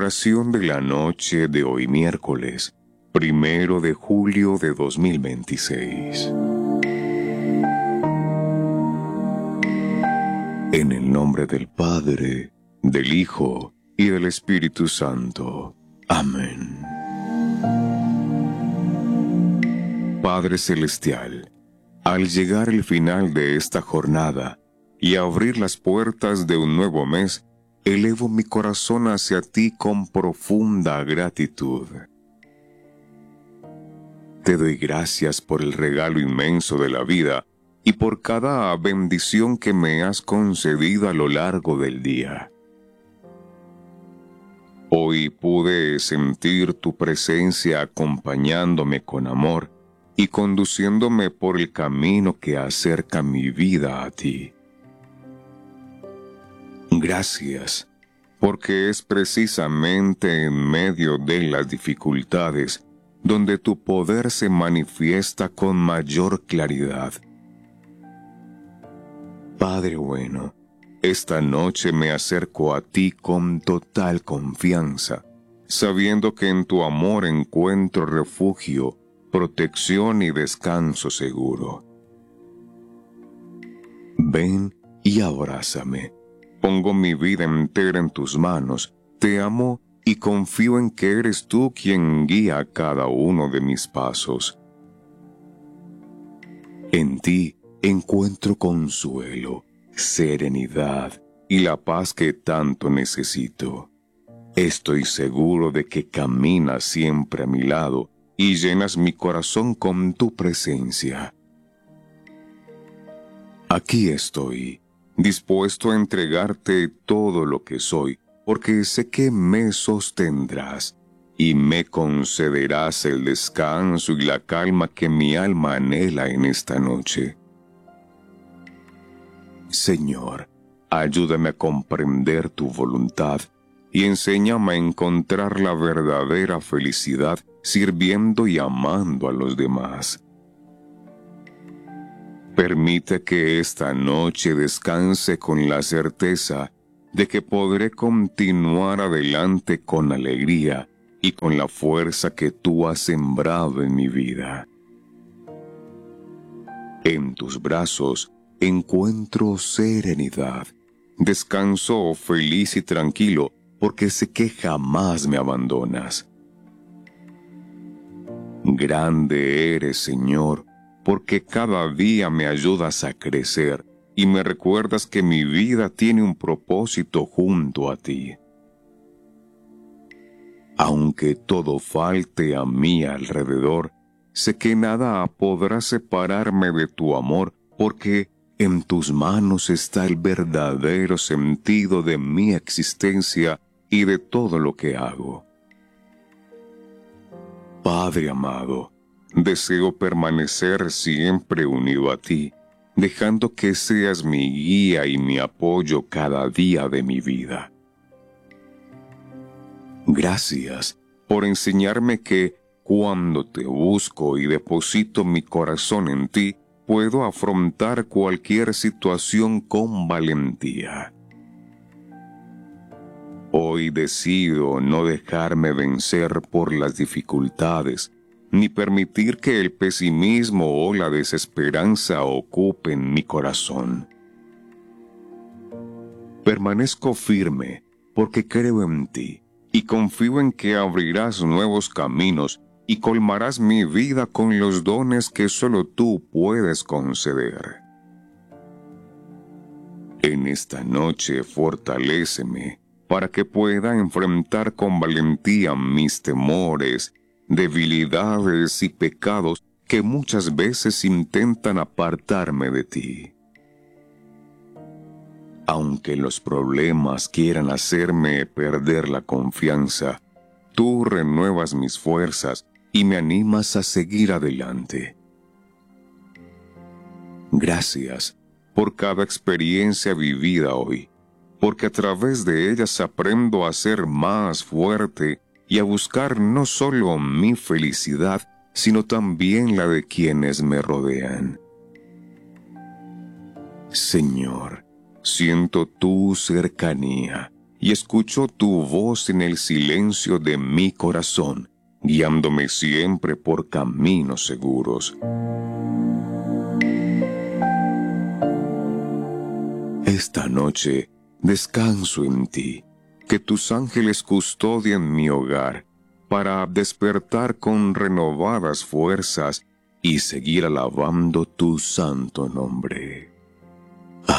Oración de la noche de hoy miércoles, 1 de julio de 2026. En el nombre del Padre, del Hijo y del Espíritu Santo. Amén. Padre Celestial, al llegar el final de esta jornada y abrir las puertas de un nuevo mes, elevo mi corazón hacia ti con profunda gratitud. Te doy gracias por el regalo inmenso de la vida y por cada bendición que me has concedido a lo largo del día. Hoy pude sentir tu presencia acompañándome con amor y conduciéndome por el camino que acerca mi vida a ti. Gracias, porque es precisamente en medio de las dificultades donde tu poder se manifiesta con mayor claridad. Padre bueno, esta noche me acerco a ti con total confianza, sabiendo que en tu amor encuentro refugio, protección y descanso seguro. Ven y abrázame. Pongo mi vida entera en tus manos, te amo y confío en que eres tú quien guía cada uno de mis pasos. En ti encuentro consuelo, serenidad y la paz que tanto necesito. Estoy seguro de que caminas siempre a mi lado y llenas mi corazón con tu presencia. Aquí estoy, dispuesto a entregarte todo lo que soy, porque sé que me sostendrás y me concederás el descanso y la calma que mi alma anhela en esta noche. Señor, ayúdame a comprender tu voluntad y enséñame a encontrar la verdadera felicidad sirviendo y amando a los demás. Permite que esta noche descanse con la certeza de que podré continuar adelante con alegría y con la fuerza que tú has sembrado en mi vida. En tus brazos encuentro serenidad, descanso feliz y tranquilo, porque sé que jamás me abandonas. Grande eres, Señor, porque cada día me ayudas a crecer y me recuerdas que mi vida tiene un propósito junto a ti. Aunque todo falte a mí alrededor, sé que nada podrá separarme de tu amor, porque en tus manos está el verdadero sentido de mi existencia y de todo lo que hago. Padre amado, deseo permanecer siempre unido a ti, dejando que seas mi guía y mi apoyo cada día de mi vida. Gracias por enseñarme que cuando te busco y deposito mi corazón en ti, puedo afrontar cualquier situación con valentía. Hoy decido no dejarme vencer por las dificultades, ni permitir que el pesimismo o la desesperanza ocupen mi corazón. Permanezco firme porque creo en ti y confío en que abrirás nuevos caminos y colmarás mi vida con los dones que solo tú puedes conceder. En esta noche fortaléceme para que pueda enfrentar con valentía mis temores, debilidades y pecados que muchas veces intentan apartarme de ti. Aunque los problemas quieran hacerme perder la confianza, tú renuevas mis fuerzas y me animas a seguir adelante. Gracias por cada experiencia vivida hoy, porque a través de ellas aprendo a ser más fuerte y a buscar no solo mi felicidad, sino también la de quienes me rodean. Señor, siento tu cercanía y escucho tu voz en el silencio de mi corazón, guiándome siempre por caminos seguros. Esta noche descanso en ti, que tus ángeles custodien mi hogar, para despertar con renovadas fuerzas y seguir alabando tu santo nombre.